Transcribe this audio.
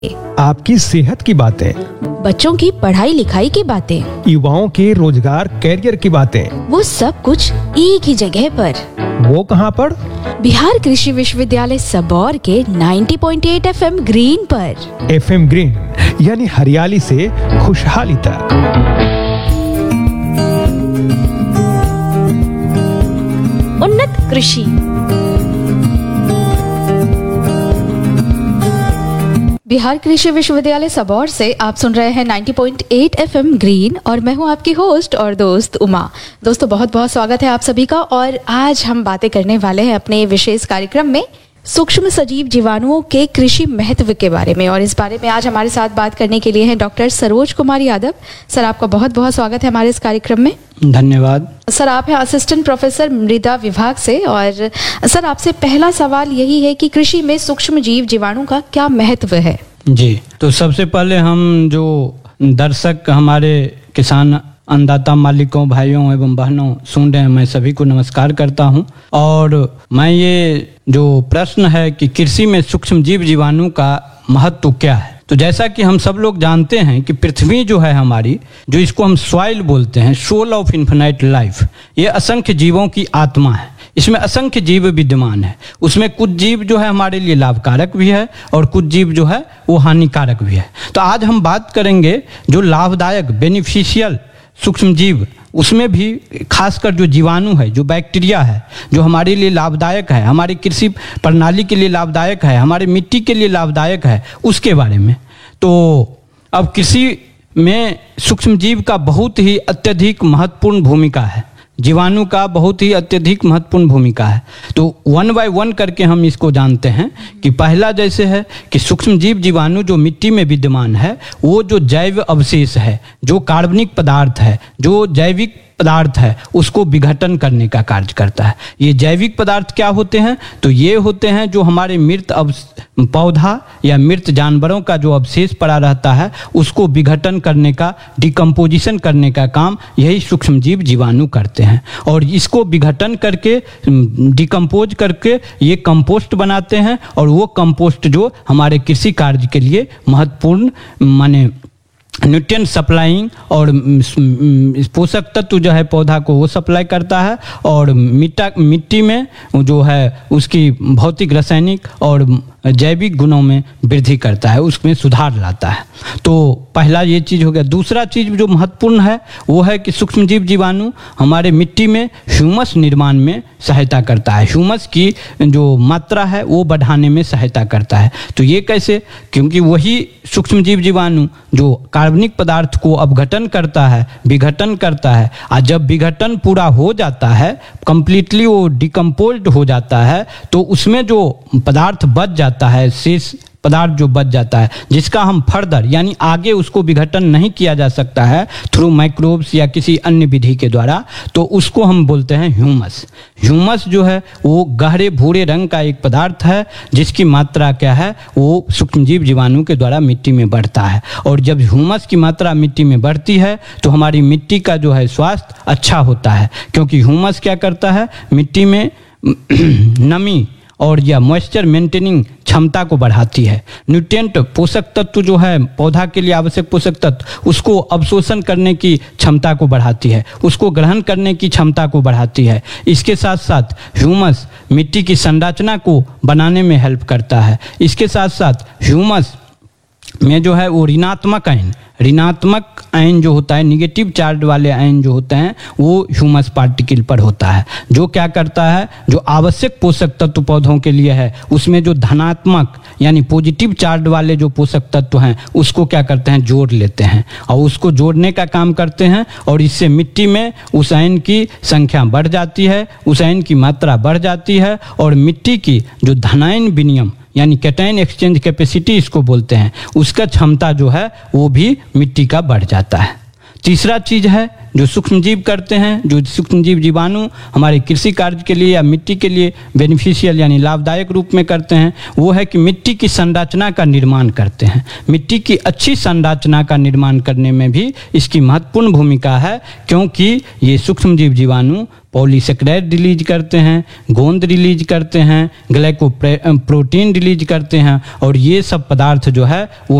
आपकी सेहत की बातें, बच्चों की पढ़ाई लिखाई की बातें, युवाओं के रोजगार कैरियर की बातें, वो सब कुछ एक ही जगह पर। वो कहाँ पर? बिहार कृषि विश्वविद्यालय सबौर के 90.8 FM ग्रीन पर। FM ग्रीन यानी हरियाली से खुशहाली तक। उन्नत कृषि। बिहार कृषि विश्वविद्यालय सबौर से आप सुन रहे हैं 90.8 FM ग्रीन और मैं हूं आपकी होस्ट और दोस्त उमा। दोस्तों, बहुत बहुत स्वागत है आप सभी का। और आज हम बातें करने वाले हैं अपने विशेष कार्यक्रम में सूक्ष्म सजीव जीवाणुओं के कृषि महत्व के बारे में। और इस बारे में आज हमारे साथ बात करने के लिए हैं डॉक्टर सरोज कुमार यादव। सर, आपका बहुत बहुत स्वागत है हमारे इस कार्यक्रम में। धन्यवाद। सर, आप हैं असिस्टेंट प्रोफेसर मृदा विभाग से। और सर, आपसे पहला सवाल यही है कि कृषि में सूक्ष्म जीव जीवाणु का क्या महत्व है? जी, तो सबसे पहले हम जो दर्शक हमारे किसान अन्नदाता मालिकों, भाइयों एवं बहनों सुन रहे हैं, मैं सभी को नमस्कार करता हूं। और मैं ये जो प्रश्न है कि कृषि में सूक्ष्म जीव जीवाणु का महत्व क्या है, तो जैसा कि हम सब लोग जानते हैं कि पृथ्वी जो है हमारी, जो इसको हम सॉइल बोलते हैं, सोल ऑफ इन्फिनाइट लाइफ, ये असंख्य जीवों की आत्मा है। इसमें असंख्य जीव विद्यमान है। उसमें कुछ जीव जो है हमारे लिए लाभकारक भी है और कुछ जीव जो है वो हानिकारक भी है। तो आज हम बात करेंगे जो लाभदायक बेनिफिशियल सूक्ष्म जीव, उसमें भी खासकर जो जीवाणु है, जो बैक्टीरिया है, जो हमारे लिए लाभदायक है, हमारी कृषि प्रणाली के लिए लाभदायक है, हमारे मिट्टी के लिए लाभदायक है, उसके बारे में। तो अब कृषि में सूक्ष्म जीव का बहुत ही अत्यधिक महत्वपूर्ण भूमिका है। जीवाणु का बहुत ही अत्यधिक महत्वपूर्ण भूमिका है। तो वन बाय वन करके हम इसको जानते हैं कि पहला जैसे है कि सूक्ष्म जीव जीवाणु जो मिट्टी में विद्यमान है, वो जो जैव अवशेष है, जो कार्बनिक पदार्थ है, जो जैविक पदार्थ है, उसको विघटन करने का कार्य करता है। ये जैविक पदार्थ क्या होते हैं? तो ये होते हैं जो हमारे मृत पौधा या मृत जानवरों का जो अवशेष पड़ा रहता है, उसको विघटन करने का, डिकम्पोजिशन करने का काम यही सूक्ष्म जीव जीवाणु करते हैं। और इसको विघटन करके, डिकम्पोज करके ये कंपोस्ट बनाते हैं। और वो कंपोस्ट जो हमारे कृषि कार्य के लिए महत्वपूर्ण, माने न्यूट्रिएंट सप्लाइंग और पोषक तत्व जो है पौधा को वो सप्लाई करता है। और मिट्टी में जो है उसकी भौतिक, रासायनिक और जैविक गुणों में वृद्धि करता है, उसमें सुधार लाता है। तो पहला ये चीज़ हो गया। दूसरा चीज़ जो महत्वपूर्ण है वो है कि सूक्ष्म जीव जीवाणु हमारे मिट्टी में ह्यूमस निर्माण में सहायता करता है। ह्यूमस की जो मात्रा है वो बढ़ाने में सहायता करता है। तो ये कैसे? क्योंकि वही सूक्ष्म जीव जीवाणु जो कार्बनिक पदार्थ को अपघटन करता है, विघटन करता है, और जब विघटन पूरा हो जाता है, कंप्लीटली वो डिकम्पोज्ड हो जाता है, तो उसमें जो पदार्थ बच जाता है, शेष पदार्थ जो बच जाता है, जिसका हम फर्दर यानी आगे उसको विघटन नहीं किया जा सकता है थ्रू माइक्रोब्स या किसी अन्य विधि के द्वारा, तो उसको हम बोलते हैं ह्यूमस। ह्यूमस जो है वो गहरे भूरे रंग का एक पदार्थ है, जिसकी मात्रा क्या है, वो सूक्ष्मजीव जीवाणु के द्वारा मिट्टी में बढ़ता है। और जब ह्यूमस की मात्रा मिट्टी में बढ़ती है तो हमारी मिट्टी का जो है स्वास्थ्य अच्छा होता है, क्योंकि ह्यूमस क्या करता है, मिट्टी में नमी और या मॉइस्चर मेंटेनिंग क्षमता को बढ़ाती है। न्यूट्रिएंट पोषक तत्व जो है पौधा के लिए आवश्यक पोषक तत्व, उसको अवशोषण करने की क्षमता को बढ़ाती है, उसको ग्रहण करने की क्षमता को बढ़ाती है। इसके साथ साथ ह्यूमस मिट्टी की संरचना को बनाने में हेल्प करता है। इसके साथ साथ ह्यूमस में जो है वो ऋणात्मक आयन जो होता है, निगेटिव चार्ज वाले आयन जो होते हैं, वो ह्यूमस पार्टिकल पर होता है, जो क्या करता है, जो आवश्यक पोषक तत्व पौधों के लिए है, उसमें जो धनात्मक यानी पॉजिटिव चार्ज वाले जो पोषक तत्व हैं, उसको क्या करते हैं, जोड़ लेते हैं और उसको जोड़ने का काम करते हैं। और इससे मिट्टी में उस आयन की संख्या बढ़ जाती है, उस आयन की मात्रा बढ़ जाती है और मिट्टी की जो धनायन विनिमय यानी कैटायन एक्सचेंज कैपेसिटी इसको बोलते हैं, उसका क्षमता जो है वो भी मिट्टी का बढ़ जाता है। तीसरा चीज़ है जो सूक्ष्मजीव करते हैं, जो सूक्ष्मजीव जीवाणु हमारे कृषि कार्य के लिए या मिट्टी के लिए बेनिफिशियल यानी लाभदायक रूप में करते हैं, वो है कि मिट्टी की संरचना का निर्माण करते हैं। मिट्टी की अच्छी संरचना का निर्माण करने में भी इसकी महत्वपूर्ण भूमिका है, क्योंकि ये सूक्ष्मजीव जीवाणु पॉलीसेकेराइड रिलीज करते हैं, गोंद रिलीज करते हैं, ग्लाइकोप्रोटीन रिलीज करते हैं, और ये सब पदार्थ जो है वो